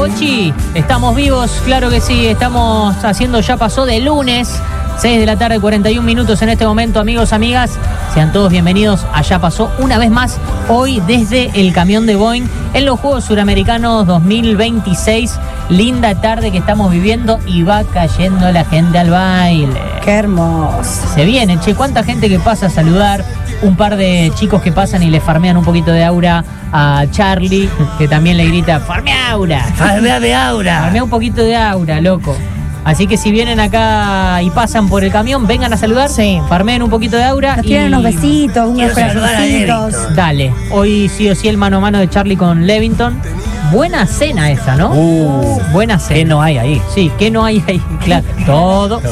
Pochi? ¿Estamos vivos? Claro que sí, estamos haciendo Ya Pasó de lunes, 6 de la tarde, 41 minutos en este momento, amigos, amigas. Sean todos bienvenidos a Ya Pasó una vez más, hoy desde el camión de Boeing en los Juegos Suramericanos 2026. Linda tarde que estamos viviendo y va cayendo la gente al baile. ¡Qué hermoso! Se viene, che, cuánta gente que pasa a saludar, un par de chicos que pasan y le farmean un poquito de aura a Charlie, que también le grita, ¡farmea aura! ¡Farmea de aura! Farmea un poquito de aura, loco. Así que si vienen acá y pasan por el camión, vengan a saludar, sí, farmeen un poquito de aura. Nos tienen unos besitos, unos corazoncitos. Dale, hoy sí o sí el mano a mano de Charlie con Levington. Buena cena esa, ¿no? Buena cena. ¿Qué no hay ahí? Sí, ¿qué no hay ahí? Claro, todo.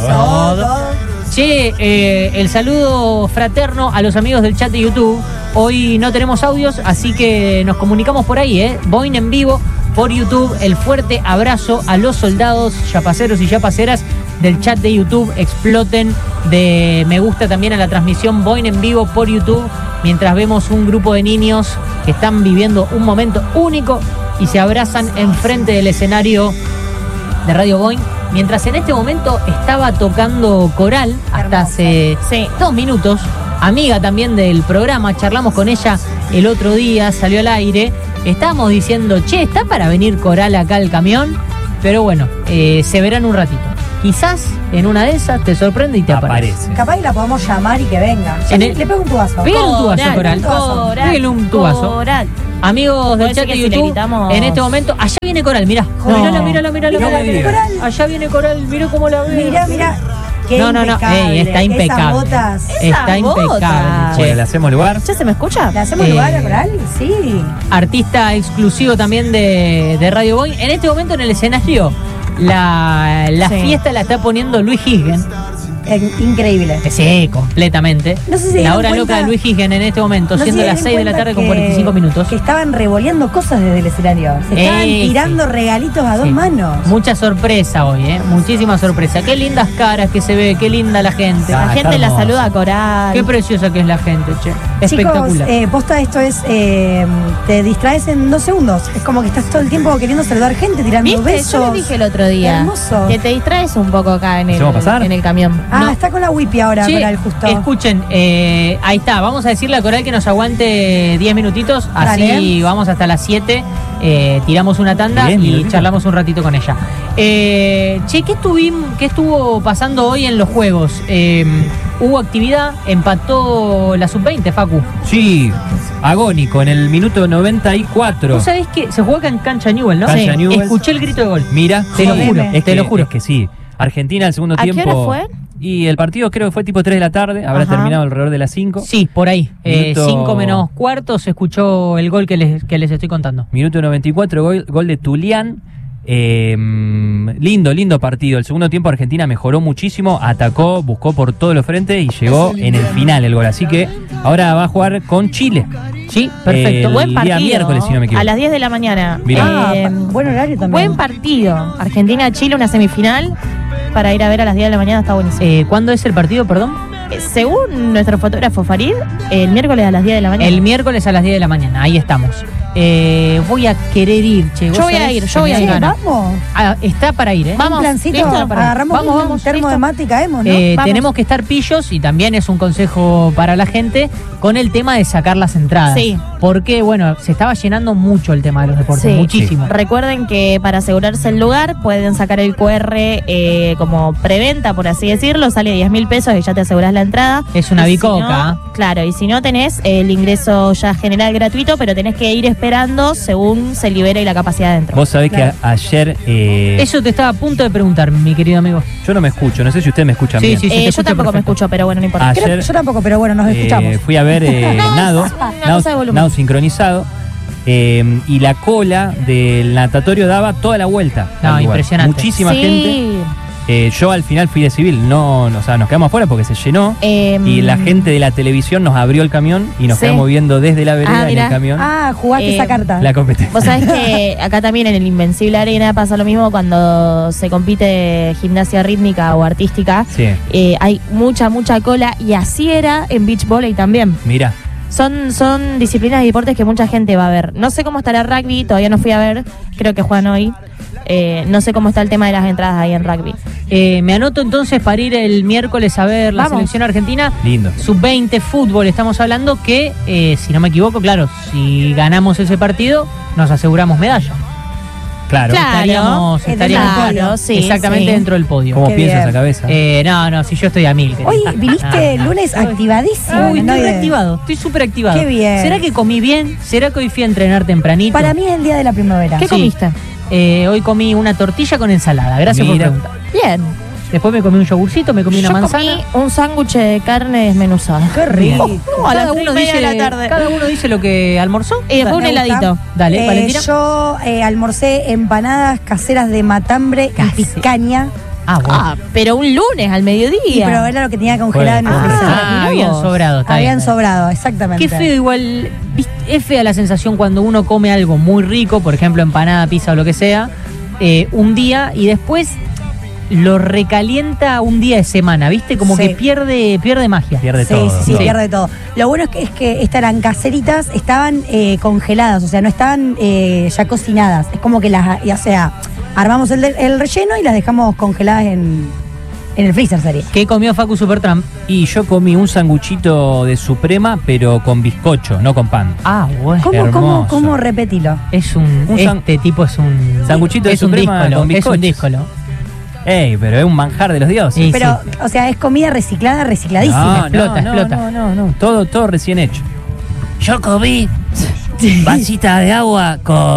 Che, el saludo fraterno a los amigos del chat de YouTube. Hoy no tenemos audios, así que nos comunicamos por ahí, ¿eh? Boeing en vivo por YouTube. El fuerte abrazo a los soldados, yapaceros y yapaceras del chat de YouTube. Exploten de me gusta también a la transmisión Boeing en vivo por YouTube, mientras vemos un grupo de niños que están viviendo un momento único y se abrazan enfrente del escenario de Radio Boeing. Mientras en este momento estaba tocando Coral, hasta hace 2 minutos, amiga también del programa, charlamos con ella el otro día, salió al aire, estábamos diciendo, che, ¿está para venir Coral acá al camión? Pero bueno, se verán un ratito. Quizás en una de esas te sorprende y te aparece. Capaz que la podemos llamar y que venga. Le pego un tubazo. Pégale un tubazo, Coral. Pégale un tubazo. Coral. Amigos del chat de YouTube, en este momento, allá viene Coral, mirá. Mírala. Coral. Allá viene Coral, mirá cómo la ve. Mirá. No. Ey, está impecable. Está impecable. Bueno, ¿le hacemos lugar? ¿Ya se me escucha? ¿Le hacemos lugar a Coral? Sí. Artista exclusivo también de Radio Boeing. En este momento en el escenario, la fiesta la está poniendo Luis Gisgen. Increíble. Sí, completamente. No sé si la hora loca de Luis Gisgen en este momento, siendo las 6 de la tarde con 45 minutos. Que estaban revoleando cosas desde el escenario. Se estaban tirando regalitos a 2 manos. Mucha sorpresa hoy, muchísima sorpresa. Qué lindas caras que se ve, qué linda la gente. La gente la saluda a Coral. Qué preciosa que es la gente, che. Espectacular. Chicos, posta esto es, te distraes en 2 segundos. Es como que estás todo el tiempo queriendo saludar gente, tirando besos. Yo lo dije el otro día. Hermoso. Que te distraes un poco acá en el camión. Está con la wipi ahora, che, Coral, justo. Escuchen, ahí está. Vamos a decirle a Coral que nos aguante 10 minutitos. Así vamos hasta las 7. Tiramos una tanda y charlamos un ratito con ella. Che, ¿qué estuvo pasando hoy en los juegos? Hubo actividad, empató la sub-20, Facu. Sí, agónico, en el minuto 94. ¿Vos sabés que se juega acá en Cancha Newell, no? Cancha Newell. Escuché el grito de gol. Mira, te lo juro. Te lo juro. Es que sí. Argentina el segundo tiempo. ¿A qué hora fue? Y el partido creo que fue tipo 3 de la tarde, habrá terminado alrededor de las 5. Sí, por ahí. 5 menos cuarto se escuchó el gol que les estoy contando. Minuto 94, gol de Tulián. Lindo partido. El segundo tiempo Argentina mejoró muchísimo, atacó, buscó por todos los frentes y llegó en el final el gol. Así que ahora va a jugar con Chile. Sí, perfecto. Buen partido. Día miércoles, si no me equivoco. A las 10 de la mañana. Buen horario también. Buen partido. Argentina-Chile, una semifinal. Para ir a ver a las 10 de la mañana está buenísimo. ¿Cuándo es el partido, perdón? Según nuestro fotógrafo Farid, el miércoles a las 10 de la mañana. El miércoles a las 10 de la mañana, ahí estamos. Voy a querer ir, che. Yo voy a ir. Vamos. Está para ir, Vamos, un plancito, agarramos un termo de mate y caemos, ¿no? Tenemos que estar pillos, y también es un consejo para la gente, con el tema de sacar las entradas. Sí. Porque, bueno, se estaba llenando mucho el tema de los deportes, muchísimo. Sí. Recuerden que para asegurarse el lugar pueden sacar el QR como preventa, por así decirlo, sale 10.000 pesos y ya te aseguras la entrada. Es una bicoca. Claro, y si no tenés el ingreso ya general gratuito, pero tenés que ir esperando según se libere la capacidad dentro. Vos sabés que ayer... Eso te estaba a punto de preguntar, mi querido amigo. Yo no me escucho, no sé si ustedes me escuchan bien. Sí, yo tampoco me escucho, pero bueno, no importa. Ayer, yo tampoco, pero bueno, nos escuchamos. Fui a ver nado sincronizado. Y la cola del natatorio daba toda la vuelta. Impresionante. Muchísima gente. Yo al final fui de civil, nos quedamos afuera porque se llenó. Y la gente de la televisión nos abrió el camión y nos quedamos viendo desde la vereda en el camión. Jugaste esa carta. La competencia. Vos sabés que acá también en el Invencible Arena pasa lo mismo cuando se compite gimnasia rítmica o artística. Sí. Hay mucha cola, y así era en beach volley también. Mira. Son disciplinas y deportes que mucha gente va a ver. No sé cómo estará rugby, todavía no fui a ver, creo que juegan hoy. No sé cómo está el tema de las entradas ahí en rugby. Me anoto entonces para ir el miércoles a ver la selección argentina. Lindo. Sub-20 fútbol, estamos hablando que, si no me equivoco, claro, si ganamos ese partido, nos aseguramos medalla. Claro. Estaríamos claro, sí, exactamente dentro del podio. ¿Cómo Qué piensa bien. esa cabeza? No, si yo estoy a 1000. Hoy viniste el lunes activadísimo. Uy, ¿no? estoy reactivado, estoy súper activado. Qué bien. ¿Será que comí bien? ¿Será que hoy fui a entrenar tempranito? Para mí es el día de la primavera. ¿Qué comiste? Hoy comí una tortilla con ensalada, gracias Mira. por preguntar. Bien. Después me comí un yogurcito, me comí una Yo manzana. comí un sándwich de carne desmenuzada. Qué rico. A las Cada uno 3:30 de la tarde. cada uno dice lo que almorzó. Y después un Me gusta. heladito. Dale, Valentina. Yo almorcé empanadas caseras de matambre y picaña. Ah, bueno. Ah, pero un lunes al mediodía. Y pero era lo que tenía congelado en el Bueno. freezer. Habían sobrado. Está Habían bien. sobrado, exactamente. Qué feo igual, ¿viste? Es fea la sensación cuando uno come algo muy rico, por ejemplo empanada, pizza o lo que sea, un día y después lo recalienta un día de semana, ¿viste? Como Sí. que pierde magia. Pierde Sí, todo. sí, ¿no? pierde todo. Lo bueno es que estas eran caseritas, estaban congeladas, o sea, no estaban ya cocinadas. Es como que o sea, armamos el relleno y las dejamos congeladas en el freezer, sería. ¿Qué comió Facu Supertramp? Y yo comí un sanguchito de Suprema, pero con bizcocho, no con pan. Ah, bueno. ¿Cómo repetilo? Es este tipo es un Sanguchito de es un Suprema díscolo, con es un bizcochos. díscolo. Ey, pero es un manjar de los dioses. Sí, Pero, o sea, es comida reciclada, recicladísima. explota. No. Todo recién hecho. Yo comí vasita de agua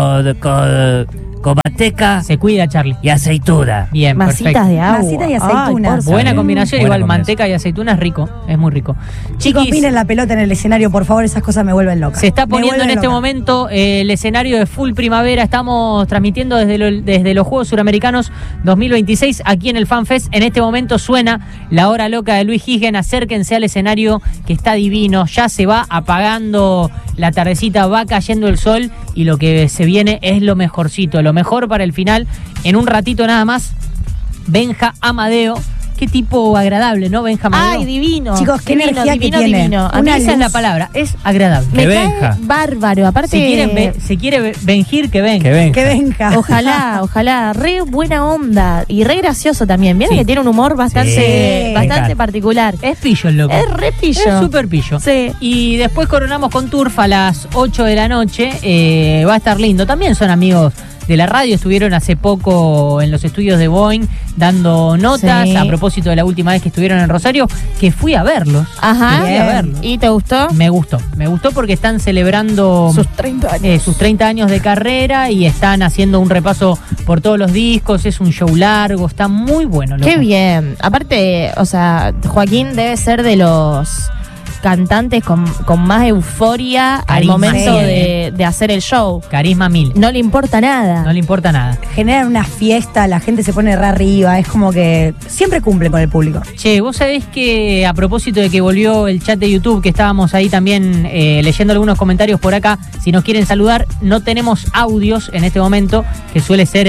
con manteca Se cuida, Charlie. y aceituna. Bien, Masitas perfecto. de agua. Masitas y Ay, aceitunas. por Buena Sí. combinación, Buena igual combinación. manteca y aceituna es rico, es muy rico. Chicos, Chiquis, miren la pelota en el escenario, por favor, esas cosas me vuelven loca. se está Me poniendo en vuelven este loca. momento el escenario de Full Primavera. Estamos transmitiendo desde los Juegos Suramericanos 2026 aquí en el FanFest. En este momento suena la hora loca de Luis Higen. Acérquense al escenario que está divino. Ya se va apagando la tardecita, va cayendo el sol y lo que se viene es lo mejorcito, lo mejor para el final. En un ratito nada más, Benja Amadeo. Qué tipo agradable, ¿no, Benja Amadeo? Ay, divino. Chicos, qué Divino, energía que divino, tiene. divino. A mí Una Esa es la luz. palabra, es agradable. me Que cae Benja. bárbaro. Aparte, Se quiere Benjir que venga. Que venga. Que venga. ojalá, re buena onda y re gracioso también. Vieron Sí. que tiene un humor bastante Sí. bastante Me particular. Es pillo el loco. Es re pillo. Es súper pillo. Sí. Y después coronamos con Turf a las 8 de la noche. Va a estar lindo. También son amigos de la radio. Estuvieron hace poco en los estudios de Boeing dando notas Sí. a propósito de la última vez que estuvieron en Rosario, que fui a verlos. Ajá. Fui a verlos. ¿Y te gustó? Me gustó porque están celebrando Sus 30 años. sus 30 años de carrera y están haciendo un repaso por todos los discos. Es un show largo, está muy bueno. Loco. Qué bien. Aparte, o sea, Joaquín debe ser de los cantantes con más euforia al Carisma. momento Sí. de hacer el show. Carisma 1000. No le importa nada. No le importa nada. Generan una fiesta, la gente se pone re arriba, es como que siempre cumple con el público. Che, vos sabés que a propósito de que volvió el chat de YouTube, que estábamos ahí también leyendo algunos comentarios por acá, si nos quieren saludar, no tenemos audios en este momento, que suele ser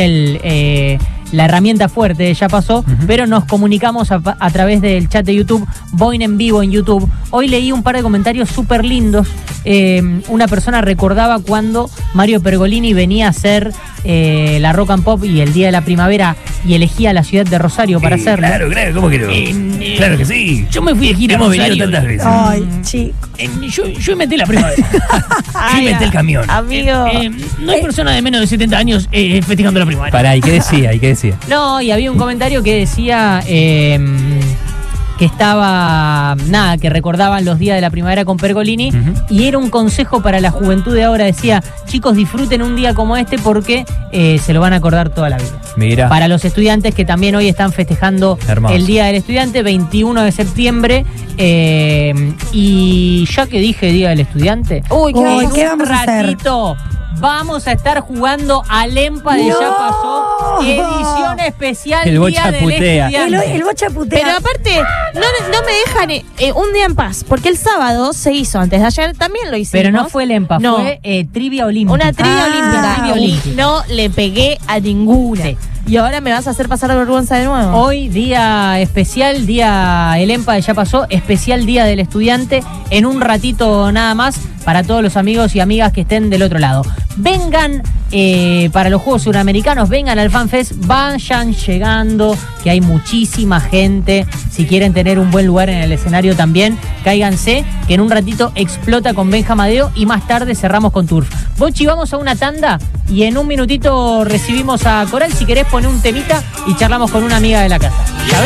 la herramienta fuerte, ya pasó, pero nos comunicamos a través del chat de YouTube, Boeing en vivo en YouTube. Hoy leí un par de comentarios súper lindos. Una persona recordaba cuando Mario Pergolini venía a hacer la Rock and Pop y el Día de la Primavera y elegía la ciudad de Rosario para hacerlo. Claro, ¿cómo que no? Claro que sí. Yo me fui de gira a Hemos venido Rosario. tantas veces. Ay, chico. Yo inventé la primavera. Yo inventé el camión. Amigo. No hay persona de menos de 70 años festejando la primavera. Pará, ¿y qué decía? No, y había un comentario que decía que estaba, nada, que recordaban los días de la primavera con Pergolini, y era un consejo para la juventud de ahora. Decía, chicos, disfruten un día como este porque se lo van a acordar toda la vida. Mira. Para los estudiantes que también hoy están festejando Hermoso. el Día del Estudiante, 21 de septiembre. Y ya que dije Día del Estudiante, Uy, Uy, en ¿qué un vamos a hacer? ratito vamos a estar jugando al EMPA de ¡No! Ya Pasó, edición especial El Día Bocha del putea. Estudiante. El bocha putea. Pero aparte, no me dejan un día en paz, porque el sábado se hizo, antes de ayer también lo hicimos. Pero no fue el EMPA, No. fue Trivia Olímpica. Una trivia olímpica. Trivia olímpica. No le pegué a ninguna. Sí. Y ahora me vas a hacer pasar vergüenza de nuevo. Hoy día especial, día el EMPA de Ya Pasó, especial Día del Estudiante. En un ratito nada más para todos los amigos y amigas que estén del otro lado. Vengan para los Juegos Suramericanos, vengan al FanFest, vayan llegando, que hay muchísima gente. Si quieren tener un buen lugar en el escenario también, cáiganse, que en un ratito explota con Benja Amadeo y más tarde cerramos con Turf. Bochi, vamos a una tanda y en un minutito recibimos a Coral. Si querés poner un temita y charlamos con una amiga de la casa.